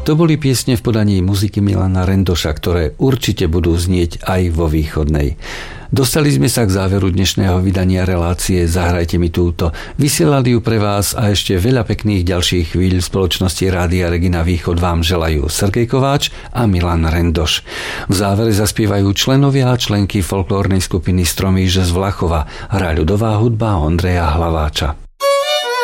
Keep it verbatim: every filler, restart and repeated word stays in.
To boli piesne v podaní muziky Milana Rendoša, ktoré určite budú znieť aj vo východnej. Dostali sme sa k záveru dnešného vydania relácie Zahrajte mi túto. Vysielali ju pre vás a ešte veľa pekných ďalších chvíľ v spoločnosti Rádia Regina Východ vám želajú Sergej Kováč a Milan Rendoš. V závere zaspievajú členovia a členky folklórnej skupiny Stromíže z Vlachova, hrá ľudová hudba Ondreja Hlaváča.